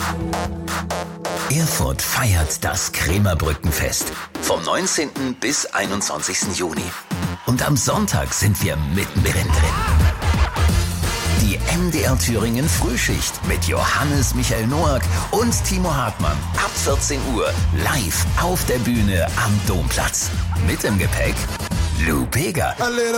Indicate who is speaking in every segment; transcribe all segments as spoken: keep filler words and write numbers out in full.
Speaker 1: Erfurt feiert das Krämerbrückenfest vom neunzehnten bis einundzwanzigsten Juni. Und am Sonntag sind wir mittendrin drin. Die M D R Thüringen Frühschicht mit Johannes Michael Noack und Timo Hartmann ab vierzehn Uhr live auf der Bühne am Domplatz. Mit im Gepäck Lou Bega.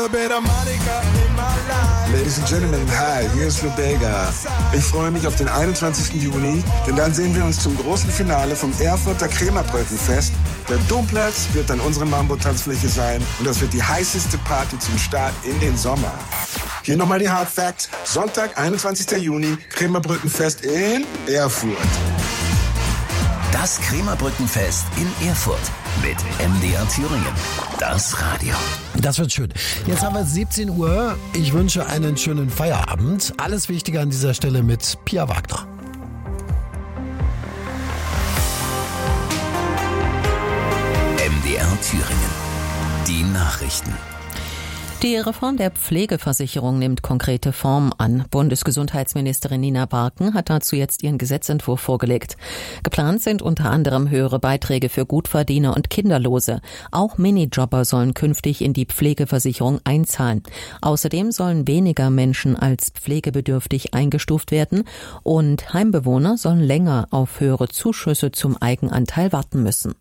Speaker 2: Ladies and Gentlemen, hi, hier ist Lou Bega. Ich freue mich auf den einundzwanzigsten Juni, denn dann sehen wir uns zum großen Finale vom Erfurter Krämerbrückenfest. Der Domplatz wird dann unsere Mambo-Tanzfläche sein und das wird die heißeste Party zum Start in den Sommer. Hier nochmal die Hard Facts. Sonntag, einundzwanzigsten Juni, Krämerbrückenfest in Erfurt.
Speaker 1: Das Krämerbrückenfest in Erfurt mit M D R Thüringen. Das Radio.
Speaker 3: Das wird schön. Jetzt haben wir siebzehn Uhr. Ich wünsche einen schönen Feierabend. Alles Wichtige an dieser Stelle mit Pia Wagner.
Speaker 1: M D R Thüringen. Die Nachrichten.
Speaker 4: Die Reform der Pflegeversicherung nimmt konkrete Form an. Bundesgesundheitsministerin Nina Barken hat dazu jetzt ihren Gesetzentwurf vorgelegt. Geplant sind unter anderem höhere Beiträge für Gutverdiener und Kinderlose. Auch Minijobber sollen künftig in die Pflegeversicherung einzahlen. Außerdem sollen weniger Menschen als pflegebedürftig eingestuft werden und Heimbewohner sollen länger auf höhere Zuschüsse zum Eigenanteil warten müssen.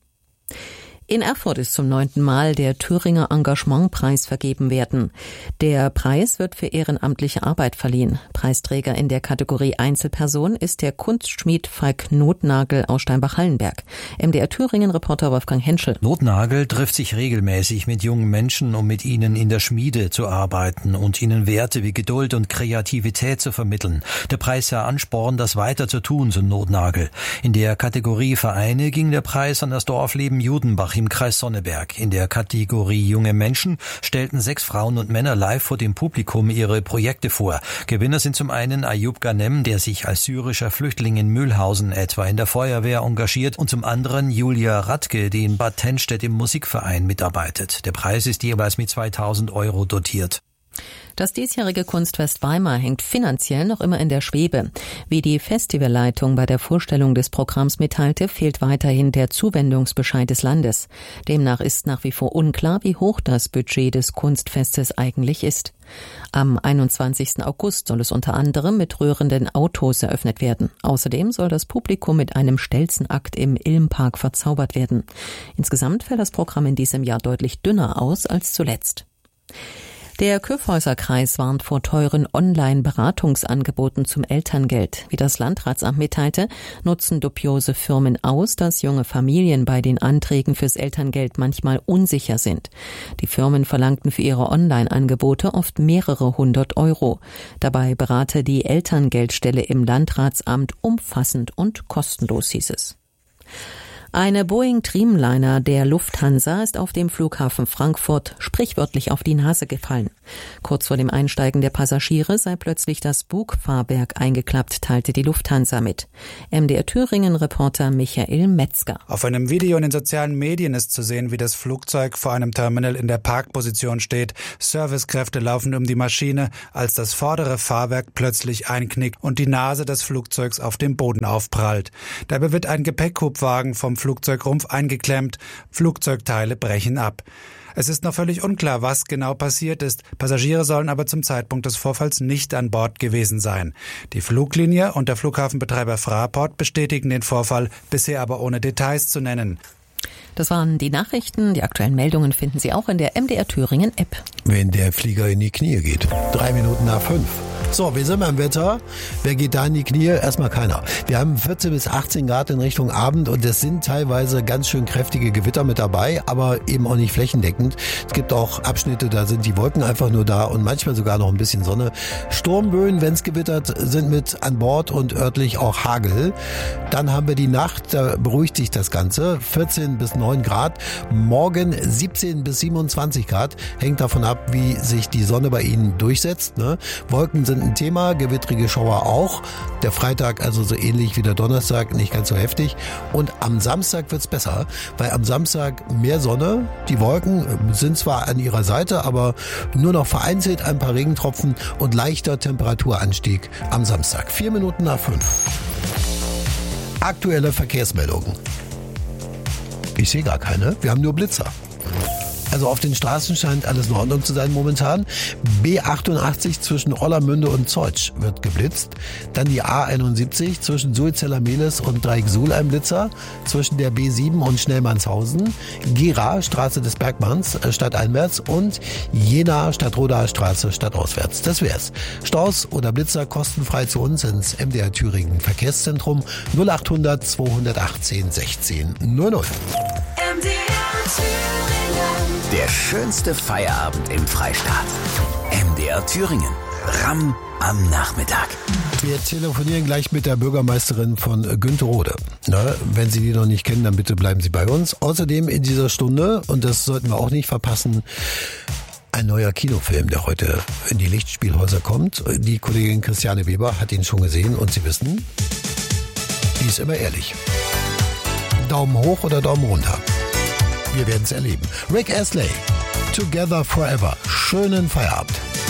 Speaker 4: In Erfurt ist zum neunten Mal der Thüringer Engagementpreis vergeben werden. Der Preis wird für ehrenamtliche Arbeit verliehen. Preisträger in der Kategorie Einzelperson ist der Kunstschmied Falk Nothnagel aus Steinbach-Hallenberg. M D R Thüringen-Reporter Wolfgang Henschel.
Speaker 5: Nothnagel trifft sich regelmäßig mit jungen Menschen, um mit ihnen in der Schmiede zu arbeiten und ihnen Werte wie Geduld und Kreativität zu vermitteln. Der Preis sei Ansporn, das weiter zu tun, so Nothnagel. In der Kategorie Vereine ging der Preis an das Dorfleben Judenbach im Kreis Sonneberg. In der Kategorie junge Menschen stellten sechs Frauen und Männer live vor dem Publikum ihre Projekte vor. Gewinner sind zum einen Ayub Ghanem, der sich als syrischer Flüchtling in Mühlhausen etwa in der Feuerwehr engagiert, und zum anderen Julia Radke, die in Bad Tennstedt im Musikverein mitarbeitet. Der Preis ist jeweils mit zweitausend Euro dotiert.
Speaker 4: Das diesjährige Kunstfest Weimar hängt finanziell noch immer in der Schwebe. Wie die Festivalleitung bei der Vorstellung des Programms mitteilte, fehlt weiterhin der Zuwendungsbescheid des Landes. Demnach ist nach wie vor unklar, wie hoch das Budget des Kunstfestes eigentlich ist. Am einundzwanzigsten August soll es unter anderem mit rührenden Autos eröffnet werden. Außerdem soll das Publikum mit einem Stelzenakt im Ilmpark verzaubert werden. Insgesamt fällt das Programm in diesem Jahr deutlich dünner aus als zuletzt. Der Kyffhäuser-Kreis warnt vor teuren Online-Beratungsangeboten zum Elterngeld. Wie das Landratsamt mitteilte, nutzen dubiose Firmen aus, dass junge Familien bei den Anträgen fürs Elterngeld manchmal unsicher sind. Die Firmen verlangten für ihre Online-Angebote oft mehrere hundert Euro. Dabei berate die Elterngeldstelle im Landratsamt umfassend und kostenlos, hieß es. Eine Boeing Dreamliner der Lufthansa ist auf dem Flughafen Frankfurt sprichwörtlich auf die Nase gefallen. Kurz vor dem Einsteigen der Passagiere sei plötzlich das Bugfahrwerk eingeklappt, teilte die Lufthansa mit. M D R Thüringen-Reporter Michael Metzger.
Speaker 6: Auf einem Video in den sozialen Medien ist zu sehen, wie das Flugzeug vor einem Terminal in der Parkposition steht. Servicekräfte laufen um die Maschine, als das vordere Fahrwerk plötzlich einknickt und die Nase des Flugzeugs auf dem Boden aufprallt. Dabei wird ein Gepäckhubwagen vom Flugzeugrumpf eingeklemmt, Flugzeugteile brechen ab. Es ist noch völlig unklar, was genau passiert ist. Passagiere sollen aber zum Zeitpunkt des Vorfalls nicht an Bord gewesen sein. Die Fluglinie und der Flughafenbetreiber Fraport bestätigen den Vorfall, bisher aber ohne Details zu nennen.
Speaker 4: Das waren die Nachrichten. Die aktuellen Meldungen finden Sie auch in der M D R Thüringen App.
Speaker 3: Wenn der Flieger in die Knie geht. Drei Minuten nach fünf. So, wir sind beim Wetter. Wer geht da in die Knie? Erstmal keiner. Wir haben vierzehn bis achtzehn Grad in Richtung Abend und es sind teilweise ganz schön kräftige Gewitter mit dabei, aber eben auch nicht flächendeckend. Es gibt auch Abschnitte, da sind die Wolken einfach nur da und manchmal sogar noch ein bisschen Sonne. Sturmböen, wenn es gewittert, sind mit an Bord und örtlich auch Hagel. Dann haben wir die Nacht, da beruhigt sich das Ganze. vierzehn bis neun Grad. Morgen siebzehn bis siebenundzwanzig Grad. Hängt davon ab, wie sich die Sonne bei Ihnen durchsetzt. Ne? Wolken sind ein Thema, gewittrige Schauer auch. Der Freitag also so ähnlich wie der Donnerstag, nicht ganz so heftig. Und am Samstag wird's besser, weil am Samstag mehr Sonne. Die Wolken sind zwar an ihrer Seite, aber nur noch vereinzelt ein paar Regentropfen und leichter Temperaturanstieg am Samstag. Vier Minuten nach fünf. Aktuelle Verkehrsmeldungen. Ich sehe gar keine, wir haben nur Blitzer. Also auf den Straßen scheint alles in Ordnung zu sein momentan. B achtundachtzig zwischen Ollermünde und Zeutsch wird geblitzt. Dann die A einundsiebzig zwischen Sulzeller-Mehlis und Dreieck-Suhl ein Blitzer. Zwischen der B sieben und Schnellmannshausen. Gera, Straße des Bergmanns, stadteinwärts. Und Jena, Stadtrodaer Straße, stadtauswärts. Das wär's. Staus oder Blitzer kostenfrei zu uns ins M D R Thüringen Verkehrszentrum null achthundert zweihundertachtzehn sechzehn null null.
Speaker 1: M D R Thüringen. Der schönste Feierabend im Freistaat. M D R Thüringen. Ramm am Nachmittag.
Speaker 3: Wir telefonieren gleich mit der Bürgermeisterin von Günterode. Na, wenn Sie die noch nicht kennen, dann bitte bleiben Sie bei uns. Außerdem in dieser Stunde, und das sollten wir auch nicht verpassen, ein neuer Kinofilm, der heute in die Lichtspielhäuser kommt. Die Kollegin Christiane Weber hat ihn schon gesehen und Sie wissen, die ist immer ehrlich. Daumen hoch oder Daumen runter? Wir werden es erleben. Rick Astley, Together Forever. Schönen Feierabend.